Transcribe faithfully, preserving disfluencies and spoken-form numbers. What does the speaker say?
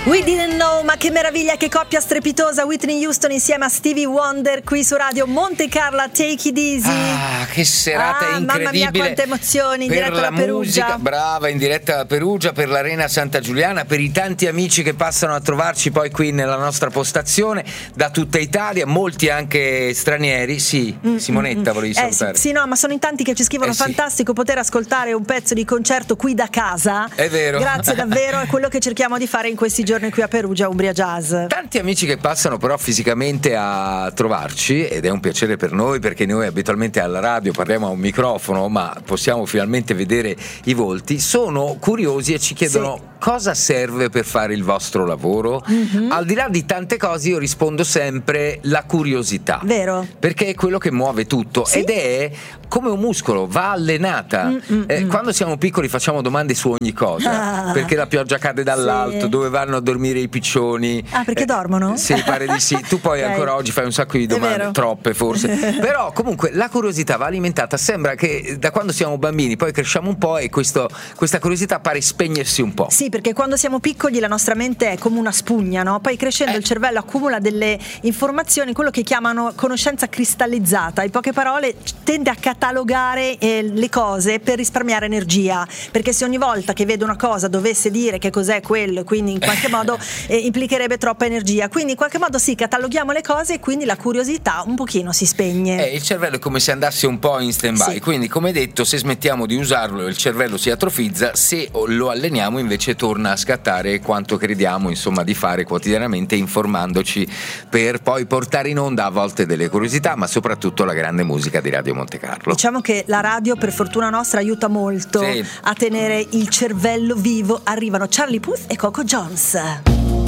We didn't know, ma che meraviglia, che coppia strepitosa, Whitney Houston insieme a Stevie Wonder qui su Radio Monte Carlo, Take It Easy. Ah, che serata ah, incredibile. Mamma mia, quante emozioni, in per diretta la da Perugia. Musica, brava, in diretta da Perugia, per l'Arena Santa Giuliana, per i tanti amici che passano a trovarci poi qui nella nostra postazione da tutta Italia, molti anche stranieri. Sì, mm, Simonetta, mm, volevi eh, salutare. Sì, sì, no, ma sono in tanti che ci scrivono, eh, fantastico sì. poter ascoltare un pezzo di concerto qui da casa. È vero. Grazie davvero, è quello che cerchiamo di fare in questi giorni qui a Perugia, Umbria Jazz. Tanti amici che passano però fisicamente a trovarci, ed è un piacere per noi perché noi abitualmente alla radio parliamo a un microfono, ma possiamo finalmente vedere i volti, sono curiosi e ci chiedono sì. cosa serve per fare il vostro lavoro. Mm-hmm. Al di là di tante cose io rispondo sempre la curiosità. Vero. Perché è quello che muove tutto, sì? Ed è come un muscolo, va allenata. Eh, quando siamo piccoli facciamo domande su ogni cosa, ah. perché la pioggia cade dall'alto, sì. dove vanno a dormire i piccioni. Ah, perché eh, dormono? Sì, pare di sì. Tu poi okay. ancora oggi fai un sacco di domande, troppe forse. Però comunque la curiosità va alimentata. Sembra che da quando siamo bambini poi cresciamo un po' e questo, questa curiosità pare spegnersi un po'. Sì, perché quando siamo piccoli la nostra mente è come una spugna, no? Poi crescendo eh. il cervello accumula delle informazioni, quello che chiamano conoscenza cristallizzata. In poche parole tende a catalogare eh, le cose per risparmiare energia, perché se ogni volta che vedo una cosa dovesse dire che cos'è quello, quindi in qualche modo eh, implicherebbe troppa energia, quindi in qualche modo sì, cataloghiamo le cose e quindi la curiosità un pochino si spegne. Eh, il cervello è come se andasse un po' in stand-by, sì. quindi come detto, se smettiamo di usarlo il cervello si atrofizza, se lo alleniamo invece torna a scattare quanto crediamo insomma di fare quotidianamente, informandoci per poi portare in onda a volte delle curiosità, ma soprattutto la grande musica di Radio Monte Carlo. Diciamo che la radio per fortuna nostra aiuta molto sì. a tenere il cervello vivo. Arrivano Charlie Puth e Coco Jones.